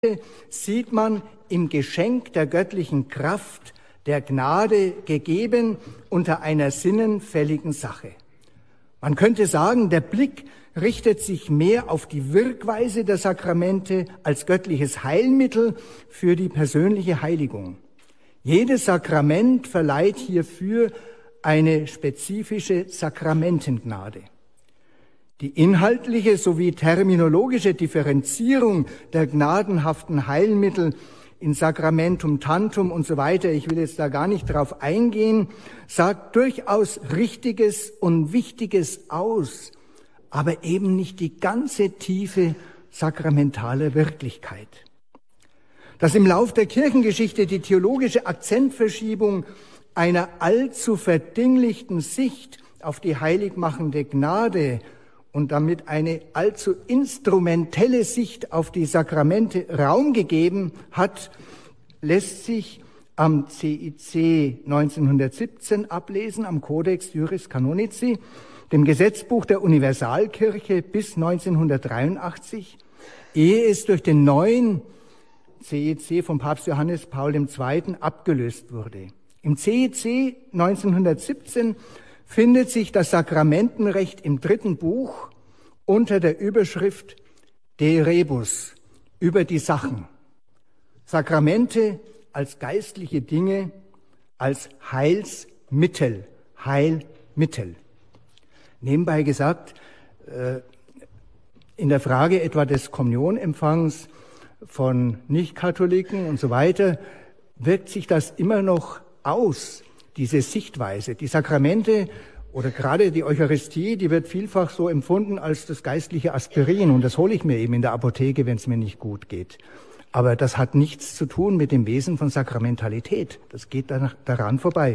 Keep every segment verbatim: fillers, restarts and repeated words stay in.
sieht man im Geschenk der göttlichen Kraft, der Gnade gegeben unter einer sinnenfälligen Sache. Man könnte sagen, der Blick richtet sich mehr auf die Wirkweise der Sakramente als göttliches Heilmittel für die persönliche Heiligung. Jedes Sakrament verleiht hierfür eine spezifische Sakramentengnade. Die inhaltliche sowie terminologische Differenzierung der gnadenhaften Heilmittel in Sacramentum Tantum und so weiter, ich will jetzt da gar nicht drauf eingehen, sagt durchaus Richtiges und Wichtiges aus, aber eben nicht die ganze Tiefe sakramentaler Wirklichkeit. Dass im Lauf der Kirchengeschichte die theologische Akzentverschiebung einer allzu verdinglichten Sicht auf die heiligmachende Gnade und damit eine allzu instrumentelle Sicht auf die Sakramente Raum gegeben hat, lässt sich am C I C neunzehnhundertsiebzehn ablesen, am Codex Juris Canonici, dem Gesetzbuch der Universalkirche bis neunzehnhundertdreiundachtzig, ehe es durch den neuen C I C von Papst Johannes Paul der Zweite abgelöst wurde. Im C I C neunzehnhundertsiebzehn findet sich das Sakramentenrecht im dritten Buch unter der Überschrift De Rebus, über die Sachen. Sakramente als geistliche Dinge, als Heilsmittel, Heilmittel. Nebenbei gesagt, in der Frage etwa des Kommunionempfangs von Nichtkatholiken und so weiter, wirkt sich das immer noch aus, diese Sichtweise. Die Sakramente oder gerade die Eucharistie, die wird vielfach so empfunden als das geistliche Aspirin. Und das hole ich mir eben in der Apotheke, wenn es mir nicht gut geht. Aber das hat nichts zu tun mit dem Wesen von Sakramentalität. Das geht danach, daran vorbei.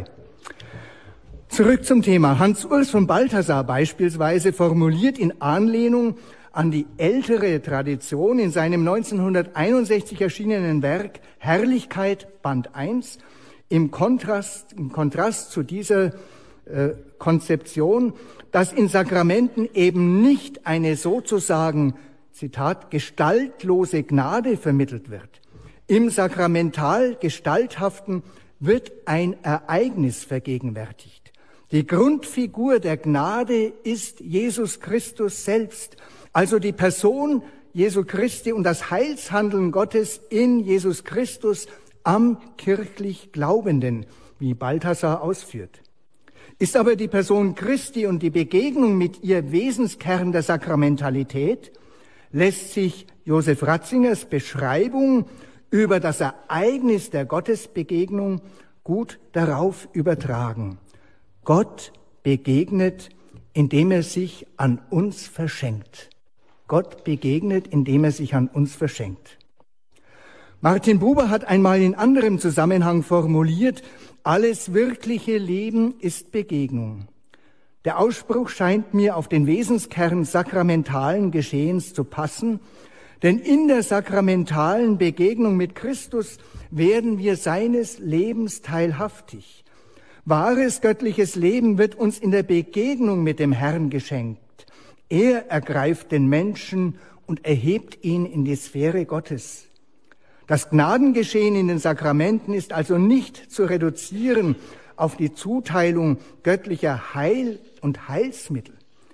Zurück zum Thema. Hans Urs von Balthasar beispielsweise formuliert in Anlehnung an die ältere Tradition in seinem neunzehnhunderteinundsechzig erschienenen Werk Herrlichkeit, Band eins, im Kontrast, im Kontrast zu dieser äh, Konzeption, dass in Sakramenten eben nicht eine sozusagen, Zitat, gestaltlose Gnade vermittelt wird. Im sakramental Gestalthaften wird ein Ereignis vergegenwärtigt. Die Grundfigur der Gnade ist Jesus Christus selbst, also die Person Jesu Christi und das Heilshandeln Gottes in Jesus Christus am kirchlich Glaubenden, wie Balthasar ausführt. Ist aber die Person Christi und die Begegnung mit ihr Wesenskern der Sakramentalität, lässt sich Josef Ratzingers Beschreibung über das Ereignis der Gottesbegegnung gut darauf übertragen. Gott begegnet, indem er sich an uns verschenkt. Gott begegnet, indem er sich an uns verschenkt. Martin Buber hat einmal in anderem Zusammenhang formuliert, alles wirkliche Leben ist Begegnung. Der Ausspruch scheint mir auf den Wesenskern sakramentalen Geschehens zu passen, denn in der sakramentalen Begegnung mit Christus werden wir seines Lebens teilhaftig. Wahres göttliches Leben wird uns in der Begegnung mit dem Herrn geschenkt. Er ergreift den Menschen und erhebt ihn in die Sphäre Gottes. Das Gnadengeschehen in den Sakramenten ist also nicht zu reduzieren auf die Zuteilung göttlicher Heil- und Heilsmittel.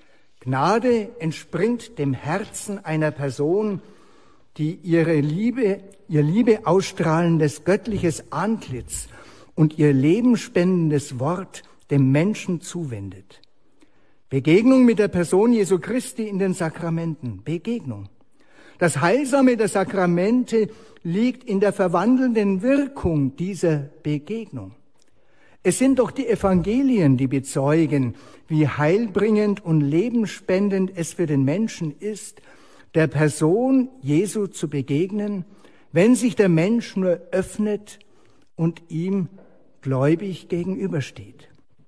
Gnade entspringt dem Herzen einer Person, die ihre Liebe, ihr Liebe ausstrahlendes göttliches Antlitz und ihr lebensspendendes Wort dem Menschen zuwendet. Begegnung mit der Person Jesu Christi in den Sakramenten. Begegnung. Das Heilsame der Sakramente liegt in der verwandelnden Wirkung dieser Begegnung. Es sind doch die Evangelien, die bezeugen, wie heilbringend und lebensspendend es für den Menschen ist, der Person Jesu zu begegnen, wenn sich der Mensch nur öffnet und ihm gläubig gegenübersteht.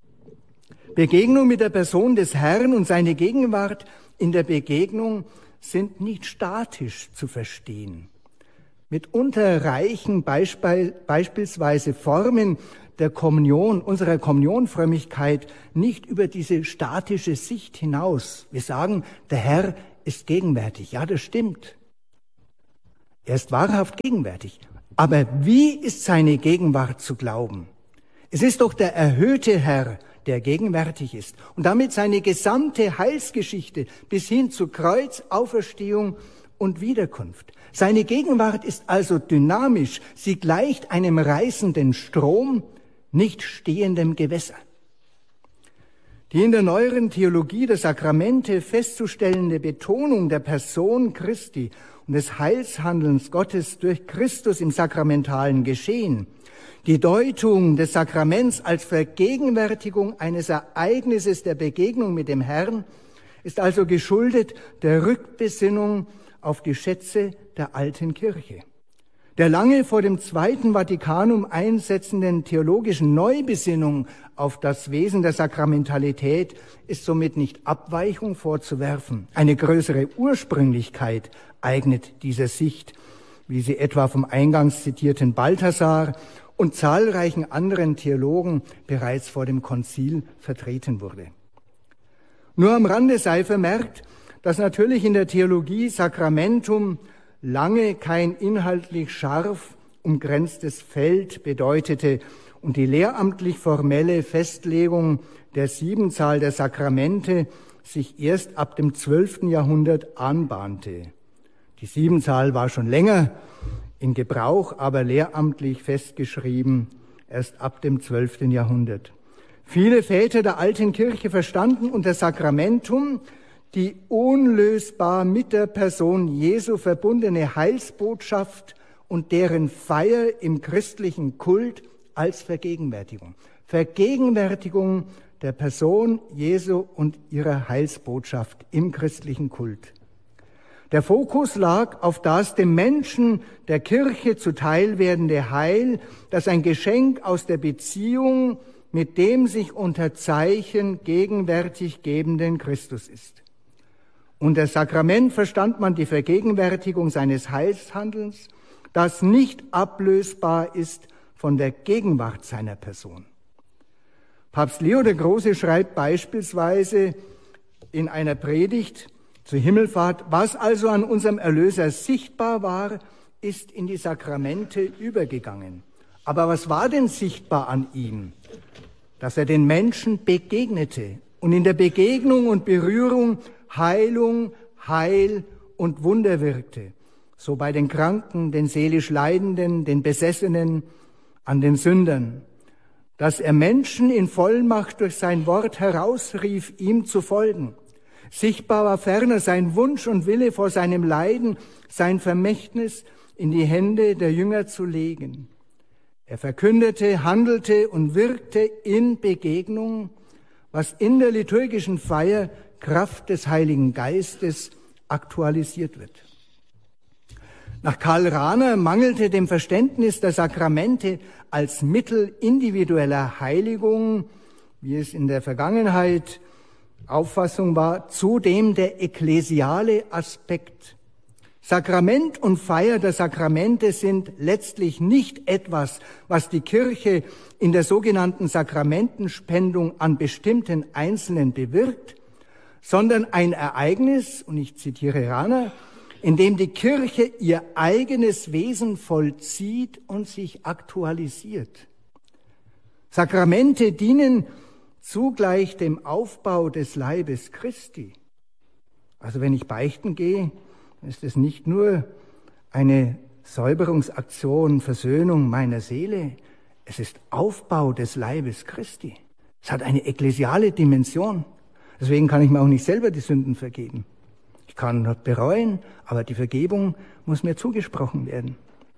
Begegnung mit der Person des Herrn und seine Gegenwart in der Begegnung sind nicht statisch zu verstehen. Mitunter reichen Beispiel, beispielsweise Formen der Kommunion, unserer Kommunionfrömmigkeit nicht über diese statische Sicht hinaus. Wir sagen, der Herr ist gegenwärtig. Ja, das stimmt. Er ist wahrhaft gegenwärtig. Aber wie ist seine Gegenwart zu glauben? Es ist doch der erhöhte Herr, der gegenwärtig ist und damit seine gesamte Heilsgeschichte bis hin zu Kreuz, Auferstehung und Wiederkunft. Seine Gegenwart ist also dynamisch, sie gleicht einem reißenden Strom, nicht stehendem Gewässer. Die in der neueren Theologie der Sakramente festzustellende Betonung der Person Christi und des Heilshandelns Gottes durch Christus im sakramentalen Geschehen, die Deutung des Sakraments als Vergegenwärtigung eines Ereignisses der Begegnung mit dem Herrn ist also geschuldet der Rückbesinnung auf die Schätze der alten Kirche. Der lange vor dem Zweiten Vatikanum einsetzenden theologischen Neubesinnung auf das Wesen der Sakramentalität ist somit nicht Abweichung vorzuwerfen. Eine größere Ursprünglichkeit eignet dieser Sicht, wie sie etwa vom eingangs zitierten Balthasar und zahlreichen anderen Theologen bereits vor dem Konzil vertreten wurde. Nur am Rande sei vermerkt, dass natürlich in der Theologie Sakramentum lange kein inhaltlich scharf umgrenztes Feld bedeutete und die lehramtlich formelle Festlegung der Siebenzahl der Sakramente sich erst ab dem zwölften Jahrhundert anbahnte. Die Siebenzahl war schon länger in Gebrauch, aber lehramtlich festgeschrieben erst ab dem zwölften Jahrhundert. Viele Väter der alten Kirche verstanden unter Sakramentum die unlösbar mit der Person Jesu verbundene Heilsbotschaft und deren Feier im christlichen Kult als Vergegenwärtigung. Vergegenwärtigung der Person Jesu und ihrer Heilsbotschaft im christlichen Kult. Der Fokus lag auf das dem Menschen der Kirche zuteil werdende Heil, das ein Geschenk aus der Beziehung mit dem sich unter Zeichen gegenwärtig gebenden Christus ist. Unter Sakrament verstand man die Vergegenwärtigung seines Heilshandelns, das nicht ablösbar ist von der Gegenwart seiner Person. Papst Leo der Große schreibt beispielsweise in einer Predigt zur Himmelfahrt: Was also an unserem Erlöser sichtbar war, ist in die Sakramente übergegangen. Aber was war denn sichtbar an ihm? Dass er den Menschen begegnete und in der Begegnung und Berührung Heilung, Heil und Wunder wirkte. So bei den Kranken, den seelisch Leidenden, den Besessenen, an den Sündern. Dass er Menschen in Vollmacht durch sein Wort herausrief, ihm zu folgen. Sichtbar war ferner sein Wunsch und Wille, vor seinem Leiden sein Vermächtnis in die Hände der Jünger zu legen. Er verkündete, handelte und wirkte in Begegnung, was in der liturgischen Feier Kraft des Heiligen Geistes aktualisiert wird. Nach Karl Rahner mangelte dem Verständnis der Sakramente als Mittel individueller Heiligung, wie es in der Vergangenheit Auffassung war, zudem der ekklesiale Aspekt. Sakrament und Feier der Sakramente sind letztlich nicht etwas, was die Kirche in der sogenannten Sakramentenspendung an bestimmten Einzelnen bewirkt, sondern ein Ereignis, und ich zitiere Rahner, in dem die Kirche ihr eigenes Wesen vollzieht und sich aktualisiert. Sakramente dienen zugleich dem Aufbau des Leibes Christi. Also wenn ich beichten gehe, ist es nicht nur eine Säuberungsaktion, Versöhnung meiner Seele, es ist Aufbau des Leibes Christi. Es hat eine ekklesiale Dimension. Deswegen kann ich mir auch nicht selber die Sünden vergeben. Ich kann bereuen, aber die Vergebung muss mir zugesprochen werden.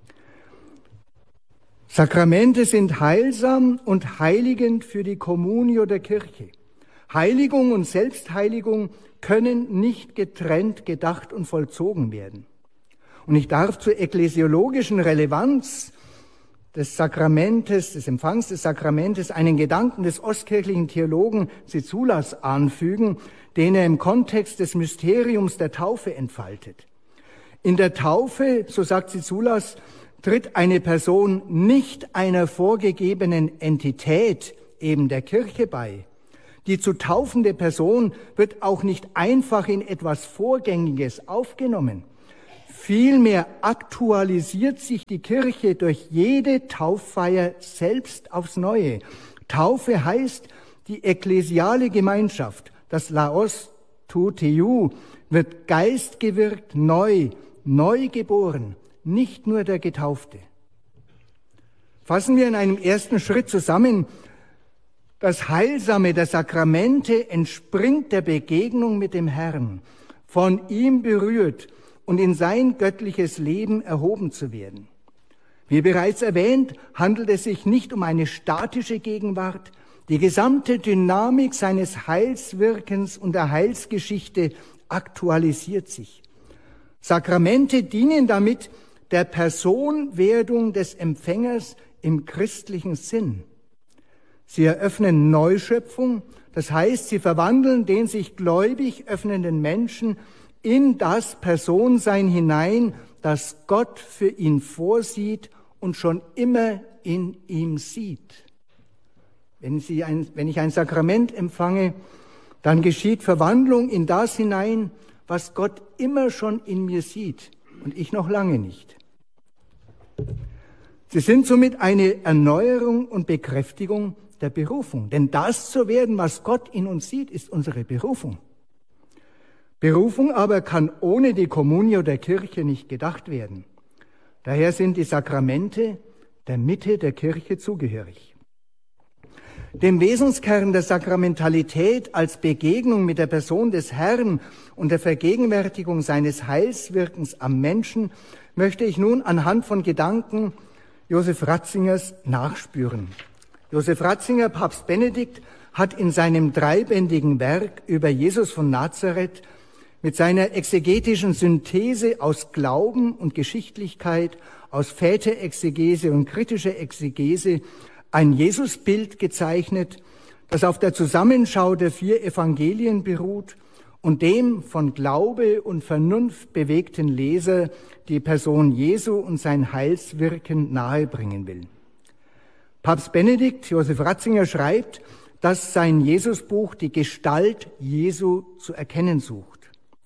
Sakramente sind heilsam und heiligend für die Communio der Kirche. Heiligung und Selbstheiligung können nicht getrennt gedacht und vollzogen werden. Und ich darf zur ekklesiologischen Relevanz des Sakramentes, des Empfangs des Sakramentes, einen Gedanken des ostkirchlichen Theologen Zizulas anfügen, den er im Kontext des Mysteriums der Taufe entfaltet. In der Taufe, so sagt Zizulas, tritt eine Person nicht einer vorgegebenen Entität, eben der Kirche, bei. Die zu taufende Person wird auch nicht einfach in etwas Vorgängiges aufgenommen. Vielmehr aktualisiert sich die Kirche durch jede Tauffeier selbst aufs Neue. Taufe heißt, die ekklesiale Gemeinschaft, das Laos tu Theou, wird geistgewirkt neu, neu geboren, nicht nur der Getaufte. Fassen wir in einem ersten Schritt zusammen: Das Heilsame der Sakramente entspringt der Begegnung mit dem Herrn, von ihm berührt und in sein göttliches Leben erhoben zu werden. Wie bereits erwähnt, handelt es sich nicht um eine statische Gegenwart. Die gesamte Dynamik seines Heilswirkens und der Heilsgeschichte aktualisiert sich. Sakramente dienen damit der Personwerdung des Empfängers im christlichen Sinn. Sie eröffnen Neuschöpfung, das heißt, sie verwandeln den sich gläubig öffnenden Menschen in das Personsein hinein, das Gott für ihn vorsieht und schon immer in ihm sieht. Wenn, Sie ein, wenn ich ein Sakrament empfange, dann geschieht Verwandlung in das hinein, was Gott immer schon in mir sieht und ich noch lange nicht. Sie sind somit eine Erneuerung und Bekräftigung der Berufung. Denn das zu werden, was Gott in uns sieht, ist unsere Berufung. Berufung aber kann ohne die Kommunio der Kirche nicht gedacht werden. Daher sind die Sakramente der Mitte der Kirche zugehörig. Dem Wesenskern der Sakramentalität als Begegnung mit der Person des Herrn und der Vergegenwärtigung seines Heilswirkens am Menschen möchte ich nun anhand von Gedanken Josef Ratzingers nachspüren. Josef Ratzinger, Papst Benedikt, hat in seinem dreibändigen Werk über Jesus von Nazareth mit seiner exegetischen Synthese aus Glauben und Geschichtlichkeit, aus Väterexegese und kritischer Exegese ein Jesusbild gezeichnet, das auf der Zusammenschau der vier Evangelien beruht und dem von Glaube und Vernunft bewegten Leser die Person Jesu und sein Heilswirken nahebringen will. Papst Benedikt, Josef Ratzinger, schreibt, dass sein Jesusbuch die Gestalt Jesu zu erkennen sucht.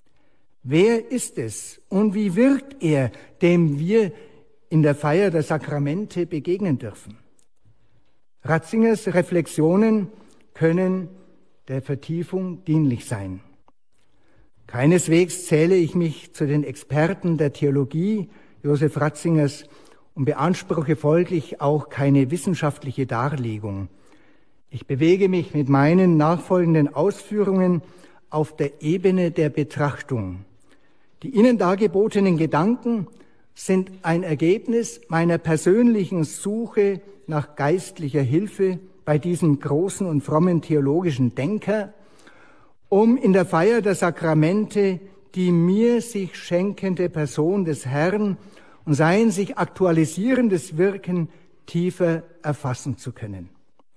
Wer ist es und wie wirkt er, dem wir in der Feier der Sakramente begegnen dürfen? Ratzingers Reflexionen können der Vertiefung dienlich sein. Keineswegs zähle ich mich zu den Experten der Theologie Josef Ratzingers und beanspruche folglich auch keine wissenschaftliche Darlegung. Ich bewege mich mit meinen nachfolgenden Ausführungen auf der Ebene der Betrachtung. Die Ihnen dargebotenen Gedanken sind ein Ergebnis meiner persönlichen Suche nach geistlicher Hilfe bei diesem großen und frommen theologischen Denker, um in der Feier der Sakramente die mir sich schenkende Person des Herrn und sein sich aktualisierendes Wirken tiefer erfassen zu können.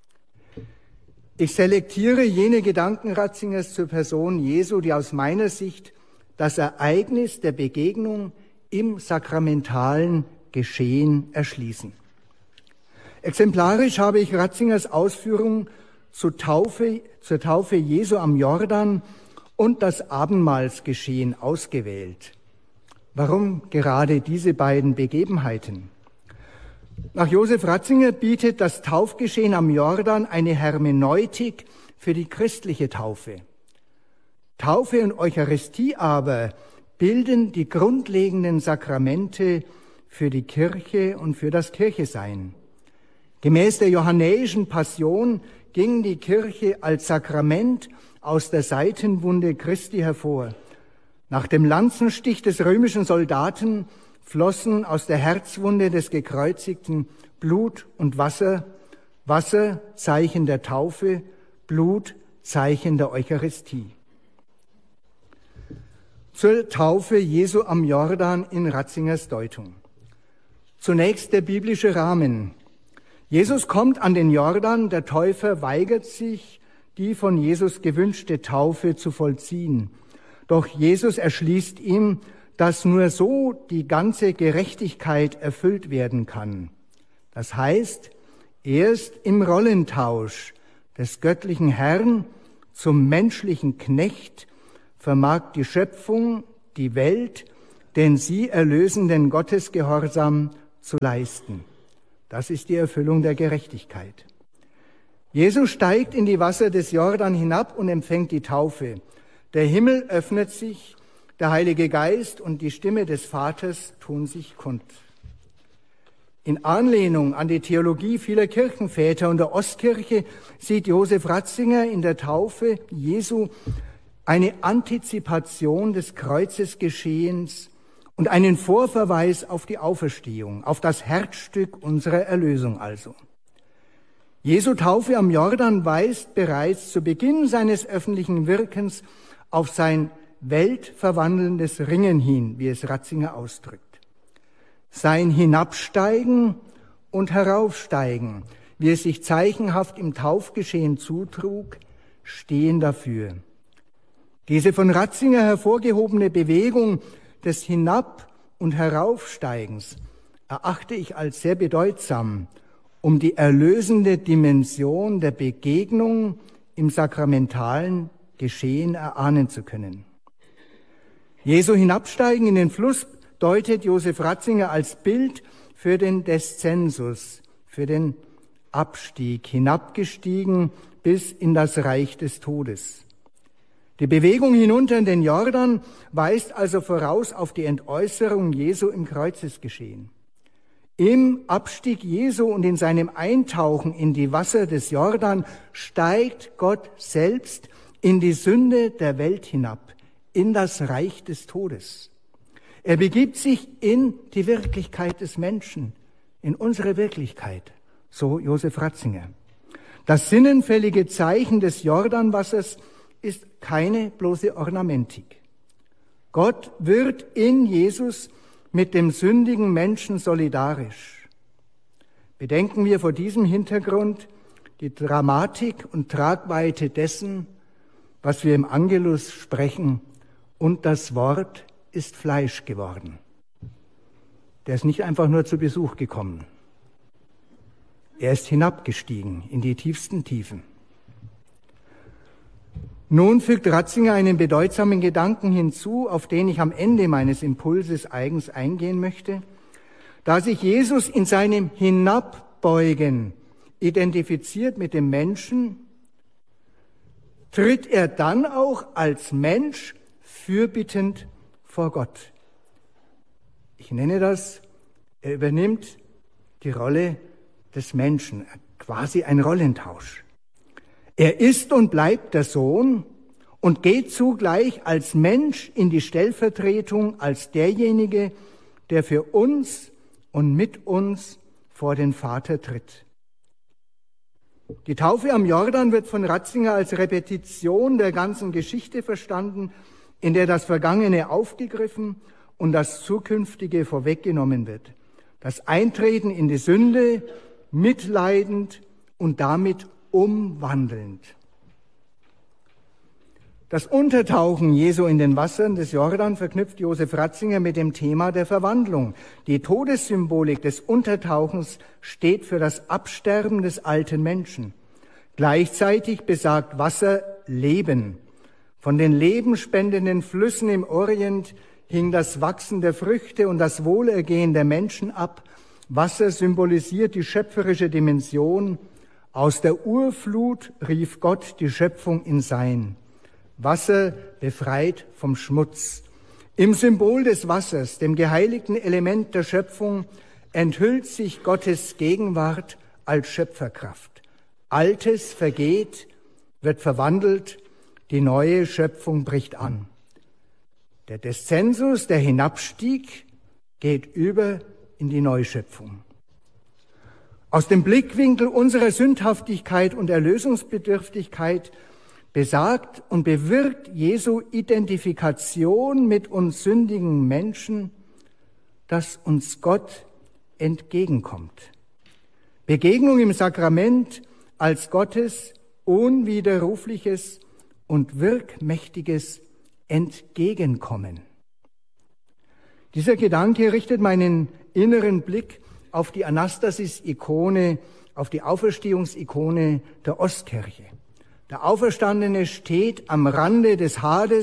Ich selektiere jene Gedanken Ratzingers zur Person Jesu, die aus meiner Sicht das Ereignis der Begegnung im sakramentalen Geschehen erschließen. Exemplarisch habe ich Ratzingers Ausführungen zur Taufe, zur Taufe Jesu am Jordan und das Abendmahlsgeschehen ausgewählt. Warum gerade diese beiden Begebenheiten? Nach Josef Ratzinger bietet das Taufgeschehen am Jordan eine Hermeneutik für die christliche Taufe. Taufe und Eucharistie aber bilden die grundlegenden Sakramente für die Kirche und für das Kirchesein. Gemäß der johannäischen Passion ging die Kirche als Sakrament aus der Seitenwunde Christi hervor. Nach dem Lanzenstich des römischen Soldaten flossen aus der Herzwunde des Gekreuzigten Blut und Wasser, Wasser Zeichen der Taufe, Blut Zeichen der Eucharistie. Zur Taufe Jesu am Jordan in Ratzingers Deutung. Zunächst der biblische Rahmen. Jesus kommt an den Jordan, der Täufer weigert sich, die von Jesus gewünschte Taufe zu vollziehen. Doch Jesus erschließt ihm, dass nur so die ganze Gerechtigkeit erfüllt werden kann. Das heißt, erst im Rollentausch des göttlichen Herrn zum menschlichen Knecht vermag die Schöpfung, die Welt, den sie erlösenden Gottesgehorsam zu leisten. Das ist die Erfüllung der Gerechtigkeit. Jesus steigt in die Wasser des Jordan hinab und empfängt die Taufe. Der Himmel öffnet sich, der Heilige Geist und die Stimme des Vaters tun sich kund. In Anlehnung an die Theologie vieler Kirchenväter und der Ostkirche sieht Josef Ratzinger in der Taufe Jesu eine Antizipation des Kreuzesgeschehens und einen Vorverweis auf die Auferstehung, auf das Herzstück unserer Erlösung also. Jesu Taufe am Jordan weist bereits zu Beginn seines öffentlichen Wirkens auf sein weltverwandelndes Ringen hin, wie es Ratzinger ausdrückt. Sein Hinabsteigen und Heraufsteigen, wie es sich zeichenhaft im Taufgeschehen zutrug, stehen dafür. Diese von Ratzinger hervorgehobene Bewegung des Hinab- und Heraufsteigens erachte ich als sehr bedeutsam, um die erlösende Dimension der Begegnung im sakramentalen Geschehen erahnen zu können. Jesu Hinabsteigen in den Fluss deutet Josef Ratzinger als Bild für den Deszensus, für den Abstieg, hinabgestiegen bis in das Reich des Todes. Die Bewegung hinunter in den Jordan weist also voraus auf die Entäußerung Jesu im Kreuzesgeschehen. Im Abstieg Jesu und in seinem Eintauchen in die Wasser des Jordan steigt Gott selbst in die Sünde der Welt hinab, in das Reich des Todes. Er begibt sich in die Wirklichkeit des Menschen, in unsere Wirklichkeit, so Josef Ratzinger. Das sinnenfällige Zeichen des Jordanwassers ist keine bloße Ornamentik. Gott wird in Jesus mit dem sündigen Menschen solidarisch. Bedenken wir vor diesem Hintergrund die Dramatik und Tragweite dessen, was wir im Angelus sprechen, und das Wort ist Fleisch geworden. Der ist nicht einfach nur zu Besuch gekommen. Er ist hinabgestiegen in die tiefsten Tiefen. Nun fügt Ratzinger einen bedeutsamen Gedanken hinzu, auf den ich am Ende meines Impulses eigens eingehen möchte. Da sich Jesus in seinem Hinabbeugen identifiziert mit dem Menschen, tritt er dann auch als Mensch fürbittend vor Gott. Ich nenne das, er übernimmt die Rolle des Menschen, quasi ein Rollentausch. Er ist und bleibt der Sohn und geht zugleich als Mensch in die Stellvertretung, als derjenige, der für uns und mit uns vor den Vater tritt. Die Taufe am Jordan wird von Ratzinger als Repetition der ganzen Geschichte verstanden, in der das Vergangene aufgegriffen und das Zukünftige vorweggenommen wird. Das Eintreten in die Sünde, mitleidend und damit umwandelnd. Das Untertauchen Jesu in den Wassern des Jordan verknüpft Josef Ratzinger mit dem Thema der Verwandlung. Die Todessymbolik des Untertauchens steht für das Absterben des alten Menschen. Gleichzeitig besagt Wasser Leben. Von den lebenspendenden Flüssen im Orient hing das Wachsen der Früchte und das Wohlergehen der Menschen ab. Wasser symbolisiert die schöpferische Dimension. Aus der Urflut rief Gott die Schöpfung in Sein. Wasser befreit vom Schmutz. Im Symbol des Wassers, dem geheiligten Element der Schöpfung, enthüllt sich Gottes Gegenwart als Schöpferkraft. Altes vergeht, wird verwandelt, die neue Schöpfung bricht an. Der Deszensus, der Hinabstieg, geht über in die Neuschöpfung. Aus dem Blickwinkel unserer Sündhaftigkeit und Erlösungsbedürftigkeit besagt und bewirkt Jesu Identifikation mit uns sündigen Menschen, dass uns Gott entgegenkommt. Begegnung im Sakrament als Gottes unwiderrufliches und wirkmächtiges Entgegenkommen. Dieser Gedanke richtet meinen inneren Blick auf die Anastasis-Ikone, auf die Auferstehungsikone der Ostkirche. Der Auferstandene steht am Rande des Hades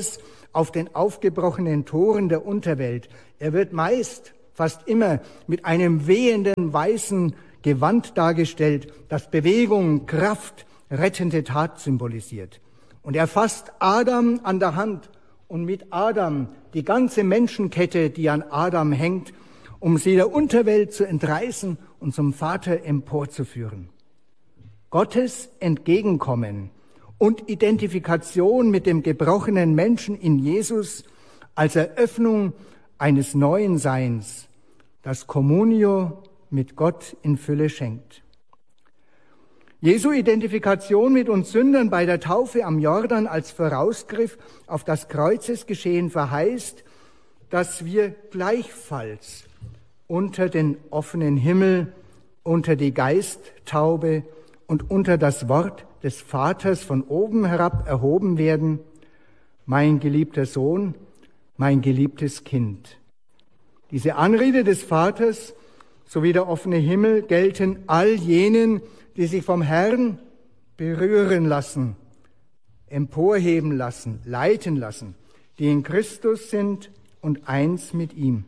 auf den aufgebrochenen Toren der Unterwelt. Er wird meist, fast immer, mit einem wehenden weißen Gewand dargestellt, das Bewegung, Kraft, rettende Tat symbolisiert. Und er fasst Adam an der Hand und mit Adam die ganze Menschenkette, die an Adam hängt, um sie der Unterwelt zu entreißen und zum Vater emporzuführen. Gottes Entgegenkommen und Identifikation mit dem gebrochenen Menschen in Jesus als Eröffnung eines neuen Seins, das Communio mit Gott in Fülle schenkt. Jesu Identifikation mit uns Sündern bei der Taufe am Jordan als Vorausgriff auf das Kreuzesgeschehen verheißt, dass wir gleichfalls unter den offenen Himmel, unter die Geisttaube und unter das Wort des Vaters von oben herab erhoben werden, mein geliebter Sohn, mein geliebtes Kind. Diese Anrede des Vaters sowie der offene Himmel gelten all jenen, die sich vom Herrn berühren lassen, emporheben lassen, leiten lassen, die in Christus sind und eins mit ihm.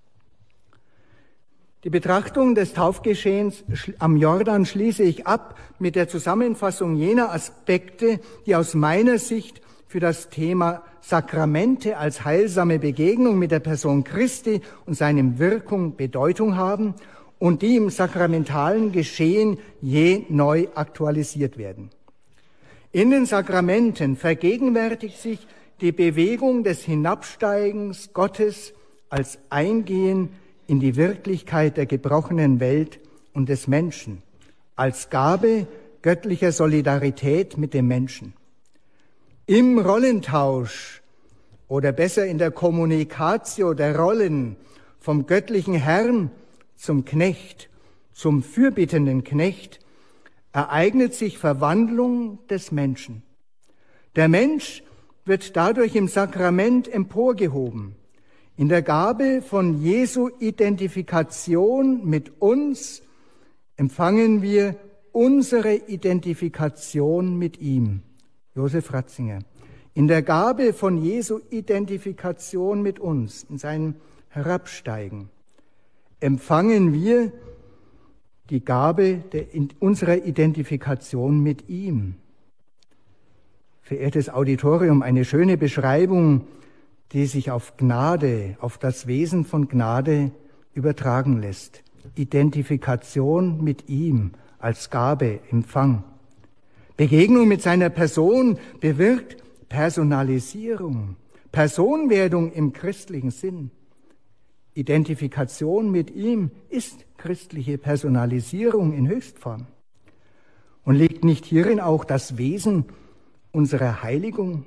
Die Betrachtung des Taufgeschehens am Jordan schließe ich ab mit der Zusammenfassung jener Aspekte, die aus meiner Sicht für das Thema Sakramente als heilsame Begegnung mit der Person Christi und seinem Wirkung Bedeutung haben und die im sakramentalen Geschehen je neu aktualisiert werden. In den Sakramenten vergegenwärtigt sich die Bewegung des Hinabsteigens Gottes als Eingehen in die Wirklichkeit der gebrochenen Welt und des Menschen, als Gabe göttlicher Solidarität mit dem Menschen. Im Rollentausch oder besser in der Kommunikatio der Rollen vom göttlichen Herrn zum Knecht, zum fürbittenden Knecht, ereignet sich Verwandlung des Menschen. Der Mensch wird dadurch im Sakrament emporgehoben. In der Gabe von Jesu Identifikation mit uns empfangen wir unsere Identifikation mit ihm. Josef Ratzinger. In der Gabe von Jesu Identifikation mit uns, in seinem Herabsteigen, empfangen wir die Gabe der, in unserer Identifikation mit ihm. Verehrtes Auditorium, eine schöne Beschreibung, die sich auf Gnade, auf das Wesen von Gnade übertragen lässt. Identifikation mit ihm als Gabe, Empfang. Begegnung mit seiner Person bewirkt Personalisierung, Personwerdung im christlichen Sinn. Identifikation mit ihm ist christliche Personalisierung in Höchstform. Und liegt nicht hierin auch das Wesen unserer Heiligung?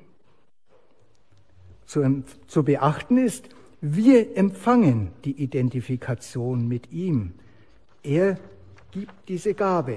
Zu, zu beachten ist, wir empfangen die Identifikation mit ihm. Er gibt diese Gabe.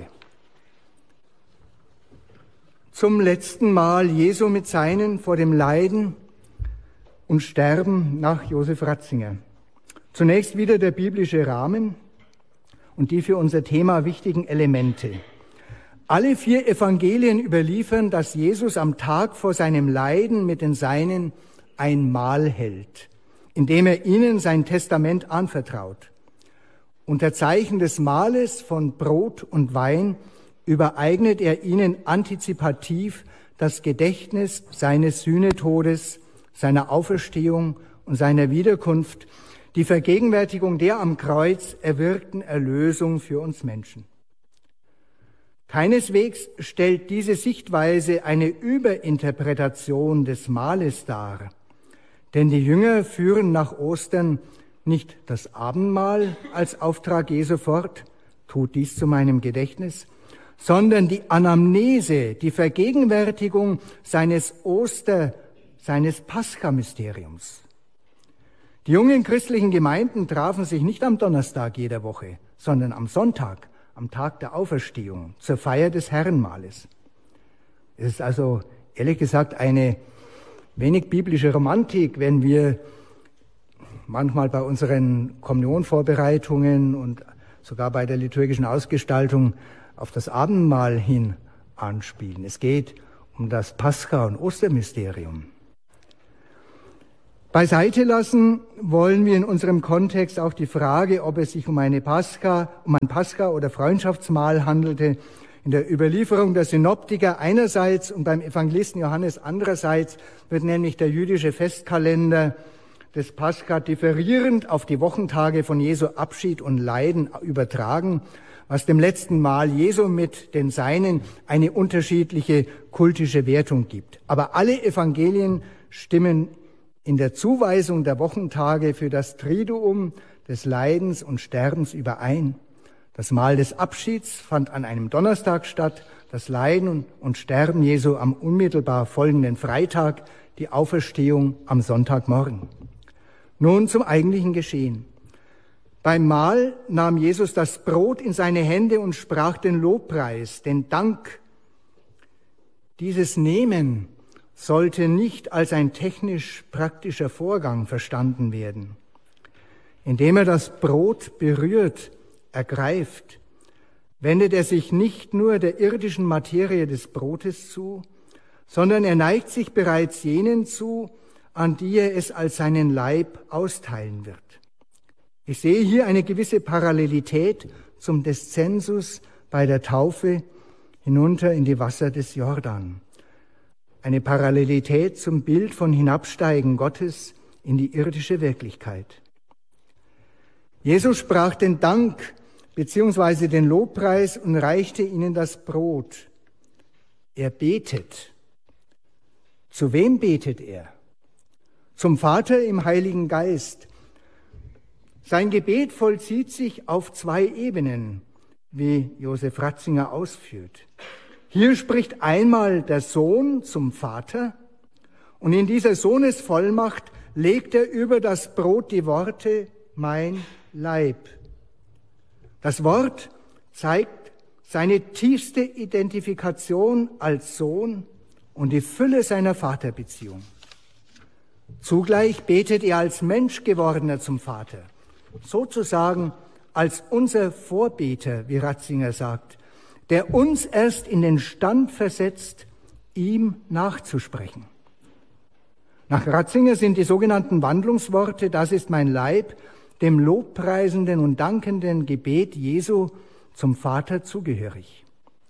Zum letzten Mal Jesu mit seinen vor dem Leiden und Sterben nach Josef Ratzinger. Zunächst wieder der biblische Rahmen und die für unser Thema wichtigen Elemente. Alle vier Evangelien überliefern, dass Jesus am Tag vor seinem Leiden mit den Seinen ein Mahl hält, indem er ihnen sein Testament anvertraut. Unter Zeichen des Mahles von Brot und Wein übereignet er ihnen antizipativ das Gedächtnis seines Sühnetodes, seiner Auferstehung und seiner Wiederkunft, die Vergegenwärtigung der am Kreuz erwirkten Erlösung für uns Menschen. Keineswegs stellt diese Sichtweise eine Überinterpretation des Mahles dar, denn die Jünger führen nach Ostern nicht das Abendmahl als Auftrag Jesu fort, tut dies zu meinem Gedächtnis, sondern die Anamnese, die Vergegenwärtigung seines Oster, seines Pascha-Mysteriums. Die jungen christlichen Gemeinden trafen sich nicht am Donnerstag jeder Woche, sondern am Sonntag, am Tag der Auferstehung, zur Feier des Herrenmahles. Es ist also, ehrlich gesagt, eine wenig biblische Romantik, wenn wir manchmal bei unseren Kommunionvorbereitungen und sogar bei der liturgischen Ausgestaltung auf das Abendmahl hin anspielen. Es geht um das Pascha- und Ostermysterium. Beiseite lassen wollen wir in unserem Kontext auch die Frage, ob es sich um eine Pascha, um ein Pascha- oder Freundschaftsmahl handelte. In der Überlieferung der Synoptiker einerseits und beim Evangelisten Johannes andererseits wird nämlich der jüdische Festkalender des Pascha differierend auf die Wochentage von Jesu Abschied und Leiden übertragen, was dem letzten Mahl Jesu mit den Seinen eine unterschiedliche kultische Wertung gibt. Aber alle Evangelien stimmen in der Zuweisung der Wochentage für das Triduum des Leidens und Sterbens überein. Das Mahl des Abschieds fand an einem Donnerstag statt, das Leiden und Sterben Jesu am unmittelbar folgenden Freitag, die Auferstehung am Sonntagmorgen. Nun zum eigentlichen Geschehen. Beim Mahl nahm Jesus das Brot in seine Hände und sprach den Lobpreis, den Dank. Dieses Nehmen sollte nicht als ein technisch-praktischer Vorgang verstanden werden. Indem er das Brot berührt, ergreift, wendet er sich nicht nur der irdischen Materie des Brotes zu, sondern er neigt sich bereits jenen zu, an die er es als seinen Leib austeilen wird. Ich sehe hier eine gewisse Parallelität zum Descensus bei der Taufe hinunter in die Wasser des Jordan. Eine Parallelität zum Bild von Hinabsteigen Gottes in die irdische Wirklichkeit. Jesus sprach den Dank beziehungsweise den Lobpreis und reichte ihnen das Brot. Er betet. Zu wem betet er? Zum Vater im Heiligen Geist. Sein Gebet vollzieht sich auf zwei Ebenen, wie Josef Ratzinger ausführt. Hier spricht einmal der Sohn zum Vater und in dieser Sohnesvollmacht legt er über das Brot die Worte, mein Leib. Das Wort zeigt seine tiefste Identifikation als Sohn und die Fülle seiner Vaterbeziehung. Zugleich betet er als Menschgewordener zum Vater, sozusagen als unser Vorbeter, wie Ratzinger sagt, der uns erst in den Stand versetzt, ihm nachzusprechen. Nach Ratzinger sind die sogenannten Wandlungsworte, das ist mein Leib, dem lobpreisenden und dankenden Gebet Jesu zum Vater zugehörig.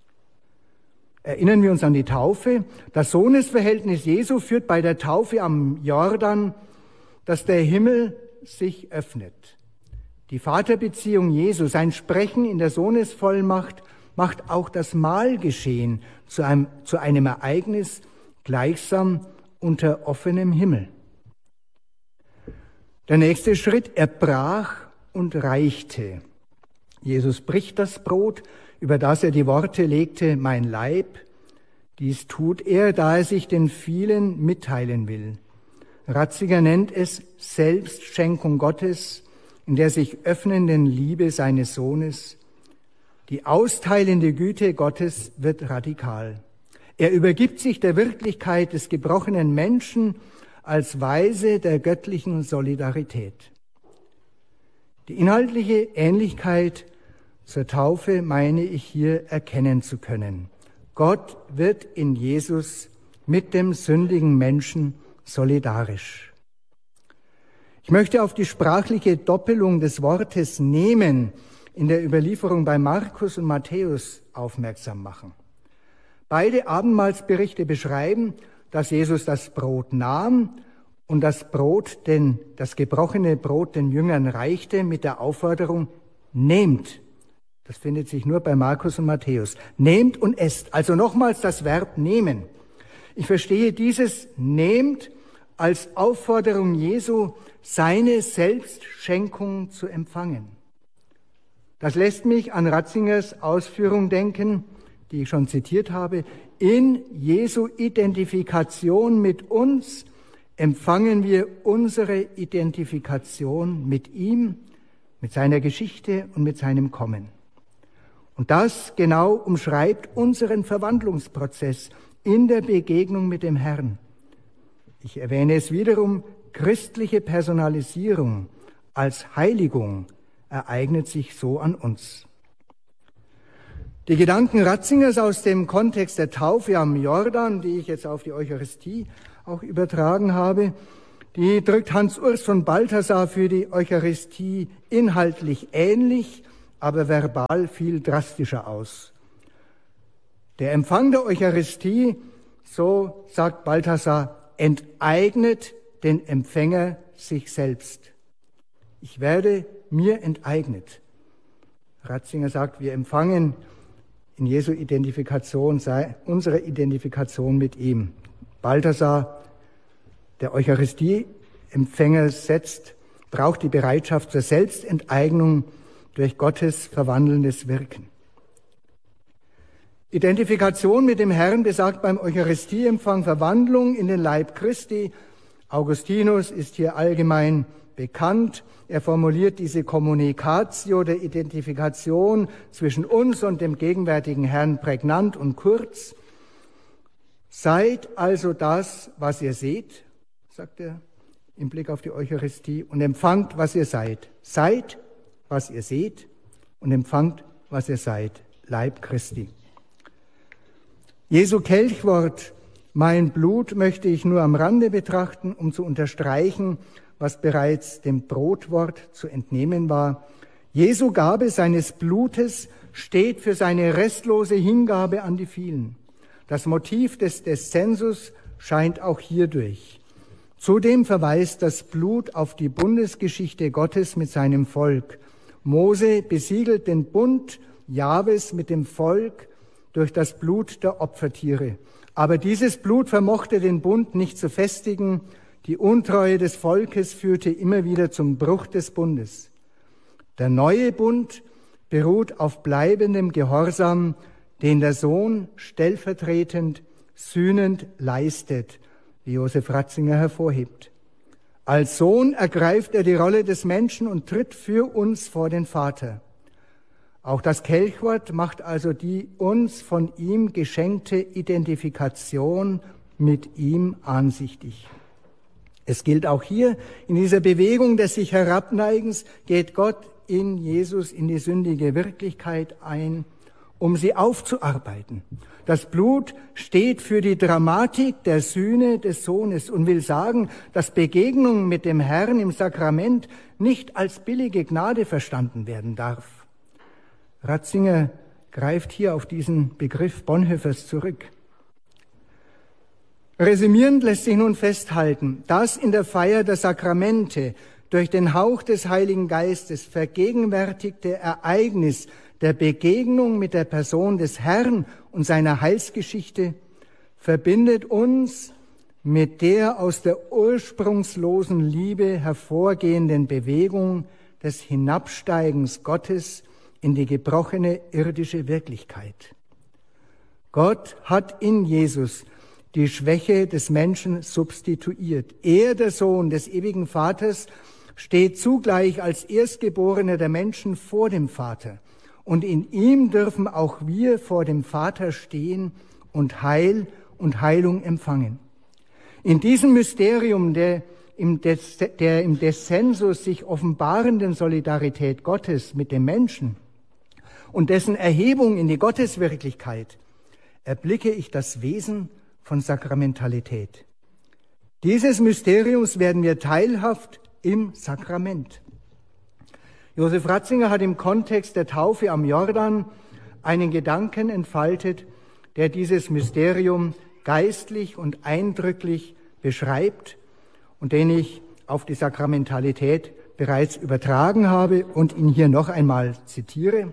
Erinnern wir uns an die Taufe. Das Sohnesverhältnis Jesu führt bei der Taufe am Jordan, dass der Himmel sich öffnet. Die Vaterbeziehung Jesu, sein Sprechen in der Sohnesvollmacht, macht auch das Mahlgeschehen zu einem, zu einem Ereignis gleichsam unter offenem Himmel. Der nächste Schritt, er brach und reichte. Jesus bricht das Brot, über das er die Worte legte, mein Leib. Dies tut er, da er sich den vielen mitteilen will. Ratzinger nennt es Selbstschenkung Gottes, in der sich öffnenden Liebe seines Sohnes. Die austeilende Güte Gottes wird radikal. Er übergibt sich der Wirklichkeit des gebrochenen Menschen als Weise der göttlichen Solidarität. Die inhaltliche Ähnlichkeit zur Taufe meine ich hier erkennen zu können. Gott wird in Jesus mit dem sündigen Menschen solidarisch. Ich möchte auf die sprachliche Doppelung des Wortes nehmen in der Überlieferung bei Markus und Matthäus aufmerksam machen. Beide Abendmahlsberichte beschreiben, dass Jesus das Brot nahm und das Brot, den, das gebrochene Brot den Jüngern reichte mit der Aufforderung, nehmt. Das findet sich nur bei Markus und Matthäus. Nehmt und esst. Also nochmals das Verb nehmen. Ich verstehe dieses nehmt als Aufforderung Jesu, seine Selbstschenkung zu empfangen. Das lässt mich an Ratzingers Ausführung denken, die ich schon zitiert habe. In Jesu Identifikation mit uns empfangen wir unsere Identifikation mit ihm, mit seiner Geschichte und mit seinem Kommen. Und das genau umschreibt unseren Verwandlungsprozess in der Begegnung mit dem Herrn. Ich erwähne es wiederum, christliche Personalisierung als Heiligung ereignet sich so an uns. Die Gedanken Ratzingers aus dem Kontext der Taufe am Jordan, die ich jetzt auf die Eucharistie auch übertragen habe, Die drückt Hans-Urs von Balthasar für die Eucharistie inhaltlich ähnlich, aber verbal viel drastischer aus. Der Empfang der Eucharistie, so sagt Balthasar, enteignet den Empfänger sich selbst. Ich werde mir enteignet. Ratzinger sagt, wir empfangen in Jesu Identifikation unsere Identifikation mit ihm. Balthasar, der Eucharistieempfänger setzt, braucht die Bereitschaft zur Selbstenteignung durch Gottes verwandelndes Wirken. Identifikation mit dem Herrn besagt beim Eucharistieempfang Verwandlung in den Leib Christi. Augustinus ist hier allgemein bekannt. Er formuliert diese Communicatio der Identifikation zwischen uns und dem gegenwärtigen Herrn prägnant und kurz. Seid also das, was ihr seht, sagt er im Blick auf die Eucharistie, und empfangt, was ihr seid. Seid, was ihr seht, und empfangt, was ihr seid. Leib Christi. Jesu Kelchwort, mein Blut, möchte ich nur am Rande betrachten, um zu unterstreichen, was bereits dem Brotwort zu entnehmen war. Jesu Gabe seines Blutes steht für seine restlose Hingabe an die vielen. Das Motiv des Descensus scheint auch hierdurch. Zudem verweist das Blut auf die Bundesgeschichte Gottes mit seinem Volk. Mose besiegelt den Bund Jahwes mit dem Volk durch das Blut der Opfertiere. Aber dieses Blut vermochte den Bund nicht zu festigen. Die Untreue des Volkes führte immer wieder zum Bruch des Bundes. Der neue Bund beruht auf bleibendem Gehorsam, den der Sohn stellvertretend, sühnend leistet, wie Josef Ratzinger hervorhebt. Als Sohn ergreift er die Rolle des Menschen und tritt für uns vor den Vater. Auch das Kelchwort macht also die uns von ihm geschenkte Identifikation mit ihm ansichtig. Es gilt auch hier, in dieser Bewegung des sich Herabneigens geht Gott in Jesus in die sündige Wirklichkeit ein, um sie aufzuarbeiten. Das Blut steht für die Dramatik der Sühne des Sohnes und will sagen, dass Begegnung mit dem Herrn im Sakrament nicht als billige Gnade verstanden werden darf. Ratzinger greift hier auf diesen Begriff Bonhoeffers zurück. Resümierend lässt sich nun festhalten, dass in der Feier der Sakramente durch den Hauch des Heiligen Geistes vergegenwärtigte Ereignis der Begegnung mit der Person des Herrn und seiner Heilsgeschichte verbindet uns mit der aus der ursprungslosen Liebe hervorgehenden Bewegung des Hinabsteigens Gottes in die gebrochene irdische Wirklichkeit. Gott hat in Jesus die Schwäche des Menschen substituiert. Er, der Sohn des ewigen Vaters, steht zugleich als Erstgeborener der Menschen vor dem Vater. Und in ihm dürfen auch wir vor dem Vater stehen und Heil und Heilung empfangen. In diesem Mysterium der im, Des, der im Descensus sich offenbarenden Solidarität Gottes mit dem Menschen und dessen Erhebung in die Gotteswirklichkeit erblicke ich das Wesen von Sakramentalität. Dieses Mysteriums werden wir teilhaft im Sakrament. Josef Ratzinger hat im Kontext der Taufe am Jordan einen Gedanken entfaltet, der dieses Mysterium geistlich und eindrücklich beschreibt und den ich auf die Sakramentalität bereits übertragen habe und ihn hier noch einmal zitiere.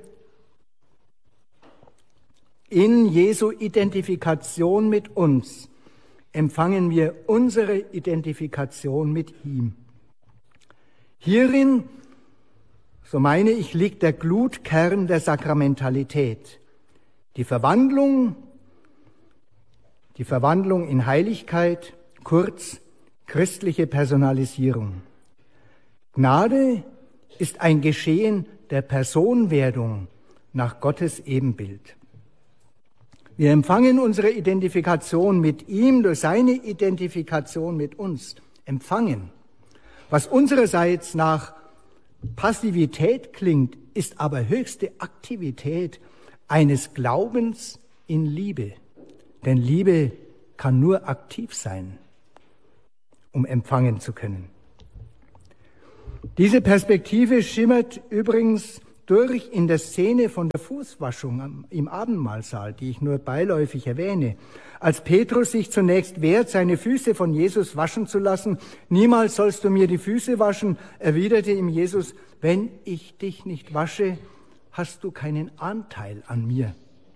In Jesu Identifikation mit uns empfangen wir unsere Identifikation mit ihm. Hierin, so meine ich, liegt der Glutkern der Sakramentalität. Die Verwandlung, die Verwandlung in Heiligkeit, kurz christliche Personalisierung. Gnade ist ein Geschehen der Personwerdung nach Gottes Ebenbild. Wir empfangen unsere Identifikation mit ihm durch seine Identifikation mit uns. Empfangen. Was unsererseits nach Passivität klingt, ist aber höchste Aktivität eines Glaubens in Liebe. Denn Liebe kann nur aktiv sein. um empfangen zu können. Diese Perspektive schimmert übrigens durch in der Szene von der Fußwaschung im Abendmahlsaal, die ich nur beiläufig erwähne. Als Petrus sich zunächst wehrt, seine Füße von Jesus waschen zu lassen, niemals sollst du mir die Füße waschen, erwiderte ihm Jesus, wenn ich dich nicht wasche, hast du keinen Anteil an mir.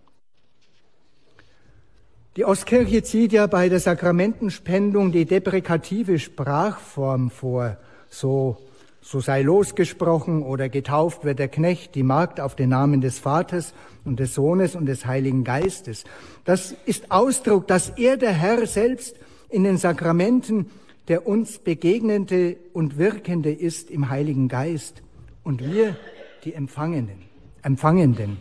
Die Ostkirche zieht ja bei der Sakramentenspendung die deprekative Sprachform vor, so So sei losgesprochen oder getauft wird der Knecht, die Magd auf den Namen des Vaters und des Sohnes und des Heiligen Geistes. Das ist Ausdruck, dass er, der Herr selbst, in den Sakramenten der uns Begegnende und Wirkende ist im Heiligen Geist und wir die Empfangenen. Empfangenden.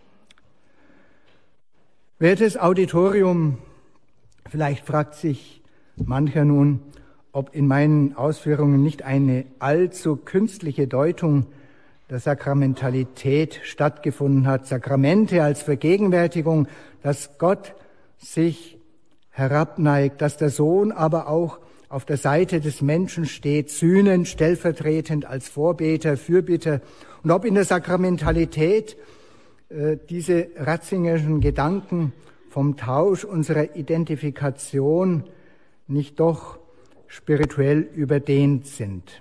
Wertes Auditorium, vielleicht fragt sich mancher nun, ob in meinen Ausführungen nicht eine allzu künstliche Deutung der Sakramentalität stattgefunden hat. Sakramente als Vergegenwärtigung, dass Gott sich herabneigt, dass der Sohn aber auch auf der Seite des Menschen steht, sühnend, stellvertretend als Vorbeter, Fürbitter. Und ob in der Sakramentalität äh, diese ratzingerischen Gedanken vom Tausch unserer Identifikation nicht doch spirituell überdehnt sind.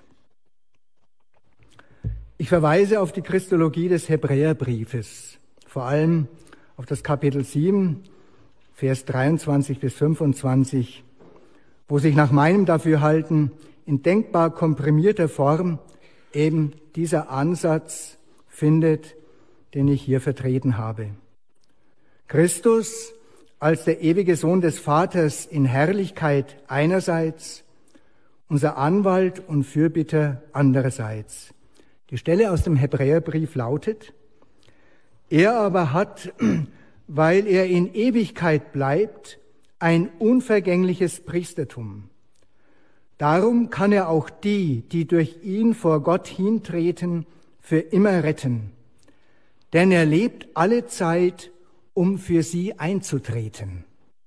Ich verweise auf die Christologie des Hebräerbriefes, vor allem auf das Kapitel sieben, Vers dreiundzwanzig bis fünfundzwanzig, wo sich nach meinem Dafürhalten in denkbar komprimierter Form eben dieser Ansatz findet, den ich hier vertreten habe. Christus als der ewige Sohn des Vaters in Herrlichkeit einerseits, unser Anwalt und Fürbitter andererseits. Die Stelle aus dem Hebräerbrief lautet, er aber hat, weil er in Ewigkeit bleibt, ein unvergängliches Priestertum. Darum kann er auch die, die durch ihn vor Gott hintreten, für immer retten. Denn er lebt alle Zeit, um für sie einzutreten.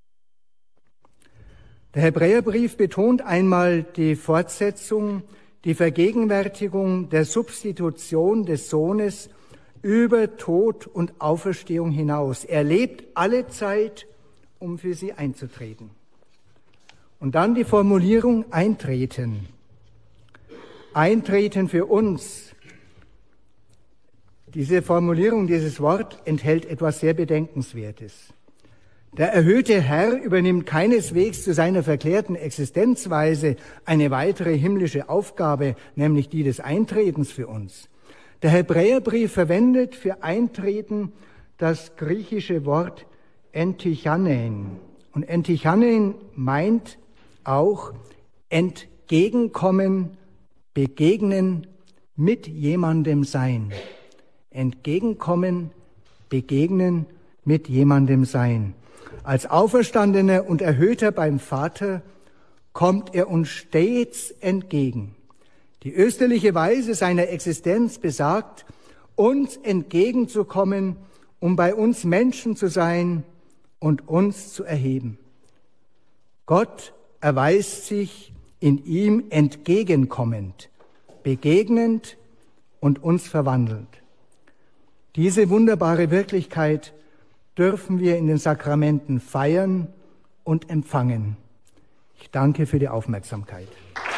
Der Hebräerbrief betont einmal die Fortsetzung, die Vergegenwärtigung der Substitution des Sohnes über Tod und Auferstehung hinaus. Er lebt alle Zeit, um für sie einzutreten. Und dann die Formulierung eintreten. Eintreten für uns. Diese Formulierung, dieses Wort enthält etwas sehr Bedenkenswertes. Der erhöhte Herr übernimmt keineswegs zu seiner verklärten Existenzweise eine weitere himmlische Aufgabe, nämlich die des Eintretens für uns. Der Hebräerbrief verwendet für Eintreten das griechische Wort Entichanein. Und Entichanein meint auch entgegenkommen, begegnen, mit jemandem sein. Entgegenkommen, begegnen, mit jemandem sein. Als Auferstandener und Erhöhter beim Vater kommt er uns stets entgegen. Die österliche Weise seiner Existenz besagt, uns entgegenzukommen, um bei uns Menschen zu sein und uns zu erheben. Gott erweist sich in ihm entgegenkommend, begegnend und uns verwandelt. Diese wunderbare Wirklichkeit dürfen wir in den Sakramenten feiern und empfangen. Ich danke für die Aufmerksamkeit.